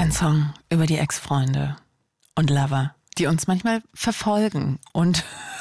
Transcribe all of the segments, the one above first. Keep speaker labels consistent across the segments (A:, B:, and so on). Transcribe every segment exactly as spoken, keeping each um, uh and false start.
A: Ein Song über die Ex-Freunde und Lover, die uns manchmal verfolgen und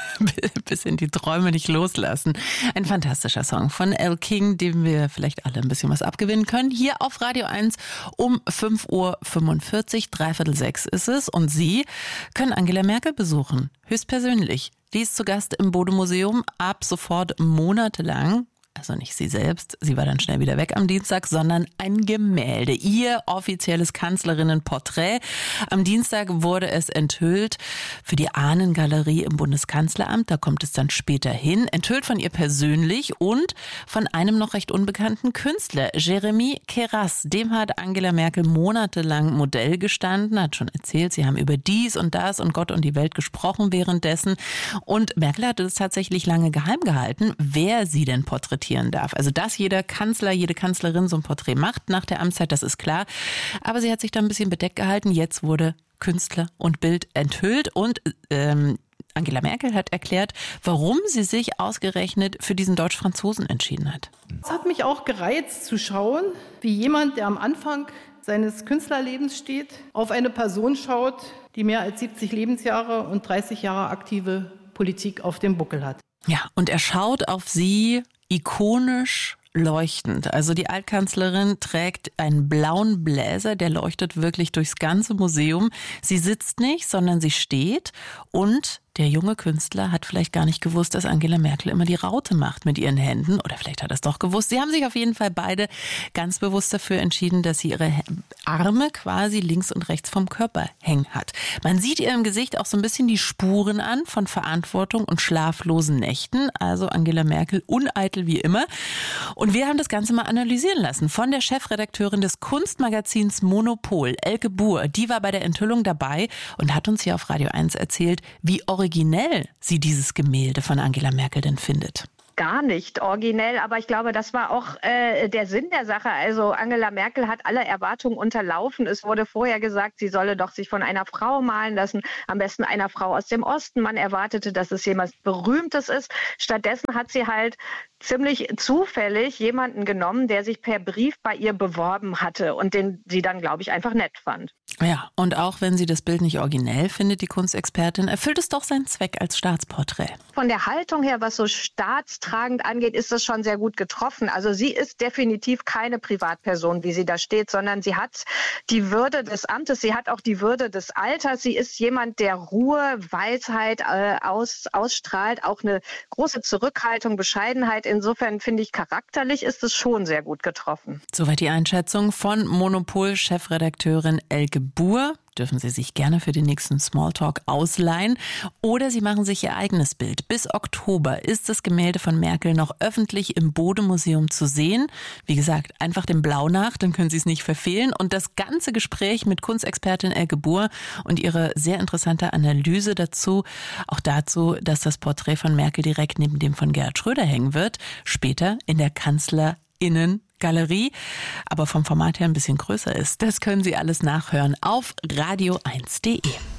A: bis in die Träume nicht loslassen. Ein fantastischer Song von Elle King, dem wir vielleicht alle ein bisschen was abgewinnen können. Hier auf Radio eins um fünf Uhr fünfundvierzig, dreiviertel sechs ist es. Und Sie können Angela Merkel besuchen, höchstpersönlich. Die ist zu Gast im Bode-Museum ab sofort monatelang. Also nicht sie selbst, sie war dann schnell wieder weg am Dienstag, sondern ein Gemälde, ihr offizielles Kanzlerinnenporträt. Am Dienstag wurde es enthüllt für die Ahnengalerie im Bundeskanzleramt, da kommt es dann später hin. Enthüllt von ihr persönlich und von einem noch recht unbekannten Künstler, Jeremy Keras. Dem hat Angela Merkel monatelang Modell gestanden, hat schon erzählt, sie haben über dies und das und Gott und die Welt gesprochen währenddessen. Und Merkel hatte es tatsächlich lange geheim gehalten, wer sie denn porträtiert darf. Also dass jeder Kanzler, jede Kanzlerin so ein Porträt macht nach der Amtszeit, das ist klar. Aber sie hat sich da ein bisschen bedeckt gehalten. Jetzt wurde Künstler und Bild enthüllt und ähm, Angela Merkel hat erklärt, warum sie sich ausgerechnet für diesen Deutsch-Franzosen entschieden hat.
B: Es hat mich auch gereizt zu schauen, wie jemand, der am Anfang seines Künstlerlebens steht, auf eine Person schaut, die mehr als siebzig Lebensjahre und dreißig Jahre aktive Politik auf dem Buckel hat.
A: Ja, und er schaut auf sie ikonisch leuchtend. Also die Altkanzlerin trägt einen blauen Bläser, der leuchtet wirklich durchs ganze Museum. Sie sitzt nicht, sondern sie steht und der junge Künstler hat vielleicht gar nicht gewusst, dass Angela Merkel immer die Raute macht mit ihren Händen. Oder vielleicht hat er es doch gewusst. Sie haben sich auf jeden Fall beide ganz bewusst dafür entschieden, dass sie ihre Arme quasi links und rechts vom Körper hängen hat. Man sieht ihr im Gesicht auch so ein bisschen die Spuren an von Verantwortung und schlaflosen Nächten. Also Angela Merkel uneitel wie immer. Und wir haben das Ganze mal analysieren lassen von der Chefredakteurin des Kunstmagazins Monopol, Elke Buhr. Die war bei der Enthüllung dabei und hat uns hier auf Radio eins erzählt, wie originell originell sie dieses Gemälde von Angela Merkel denn findet.
C: Gar nicht originell, aber ich glaube, das war auch äh, der Sinn der Sache. Also Angela Merkel hat alle Erwartungen unterlaufen. Es wurde vorher gesagt, sie solle doch sich von einer Frau malen lassen, am besten einer Frau aus dem Osten. Man erwartete, dass es jemand Berühmtes ist. Stattdessen hat sie halt ziemlich zufällig jemanden genommen, der sich per Brief bei ihr beworben hatte und den sie dann, glaube ich, einfach nett fand.
A: Ja, und auch wenn sie das Bild nicht originell findet, die Kunstexpertin, erfüllt es doch seinen Zweck als Staatsporträt.
C: Von der Haltung her, was so staatstragend angeht, ist das schon sehr gut getroffen. Also sie ist definitiv keine Privatperson, wie sie da steht, sondern sie hat die Würde des Amtes, sie hat auch die Würde des Alters. Sie ist jemand, der Ruhe, Weisheit äh, aus, ausstrahlt, auch eine große Zurückhaltung, Bescheidenheit. Insofern finde ich, charakterlich ist es schon sehr gut getroffen.
A: Soweit die Einschätzung von Monopol-Chefredakteurin Elke Buhr. Dürfen Sie sich gerne für den nächsten Smalltalk ausleihen. Oder Sie machen sich Ihr eigenes Bild. Bis Oktober ist das Gemälde von Merkel noch öffentlich im Bode-Museum zu sehen. Wie gesagt, einfach dem Blau nach, dann können Sie es nicht verfehlen. Und das ganze Gespräch mit Kunstexpertin Elke Buhr und ihre sehr interessante Analyse dazu, auch dazu, dass das Porträt von Merkel direkt neben dem von Gerhard Schröder hängen wird, später in der Kanzlerinnen Galerie, aber vom Format her ein bisschen größer ist. Das können Sie alles nachhören auf radio eins punkt de.